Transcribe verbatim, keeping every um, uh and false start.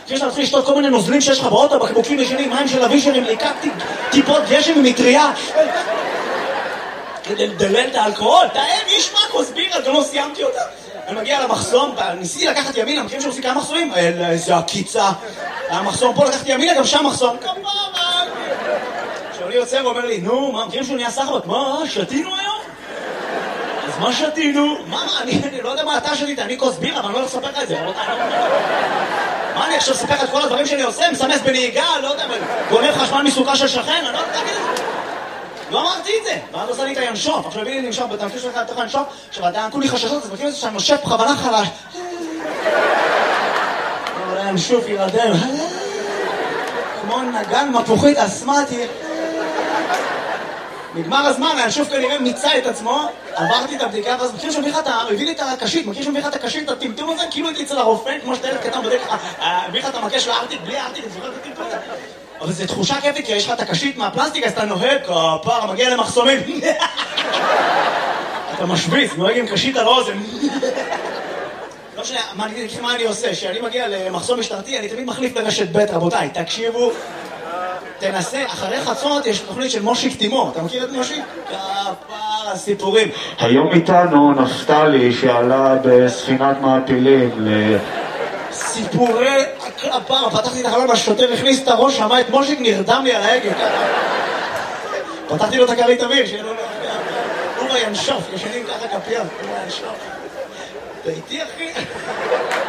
לפני שאתה מתחיל לשתות כל מיני נוזלים שיש לך באוטו, בקבוקים ישנים, מים של אבישרים, לקחתי טיפות גשם ומטריה. כדי לדלל את האלכוהול, תאם, יש מה כוסבירה, גם לא סיימתי אותה. אני מגיע למחסום, ניסיתי לקחת ימינה, מכירים שעושים כמה מחסומים? איזה הקיצה. המחסום פה לקחתי ימינה, גם שם מחסום. כפרה! כשאני יוצא ואומר לי, נו, מה, מכירים שהוא נהיה סחבק? מה, שתינו היום? אז מה שתינו? מה, אני לא יודע מה אתה שתית, אני כוס בירה, אבל אני לא הולך לספר לך את זה. מה אני עכשיו אספר לך את כל הדברים שאני עושה? מסמס בנהיגה, לא יודע, גונב חשמל מסוכה של שכן, אני לא יודע, תגיד את זה. לא אמרתי את זה, ואז עושה לי את הינשוף, עכשיו הביאי לי לנשוף, בתמקיש שלך לתוך הינשוף, עכשיו אתה כולי חששות, אז מכיר את זה שאני נושף בכוונה חלש. אבל הינשוף ילדם, כמו נגן מפוחית אסמטי. נגמר הזמן, הינשוף כנראה מיצה את עצמו, עברתי את הבדיקה, ואז מכיר שמביא לך את ה... הביא לי את הקשית, מכיר שמביא לך את הקשית, את הטמטום הזה, כאילו הייתי אצל הרופא, כמו שאתה ילד קטן בדרך כלל, הביא לך את המקש לארטיק, בלי הארטיק, אני זוכר את הטמטום הזה. אבל זו תחושה כיפית, כי יש לך את הקשית מהפלסטיק, אז אתה נוהג, כפר, מגיע למחסומים. אתה משוויץ, נוהג עם קשית על אוזן. לא שני, מה אני עושה? כשאני מגיע למחסום משטרתי, אני תמיד מחליף לרשת ב', רבותיי, תקשיבו, תנסה, אחרי חצות יש תוכנית של מושיק תימור, אתה מכיר את מושיק? כפר, הסיפורים. היום איתנו נפתלי שעלה בספינת מעפילים ל... סיפורי הפעם, פתחתי את החלון, השוטר הכניס את הראש, שמע את מושיק, נרדם לי על ההגה. פתחתי לו את הכרית אוויר, שיהיה לו הוא ינשוף, ישנים ככה כפיים, הוא ינשוף. אתה איתי אחי?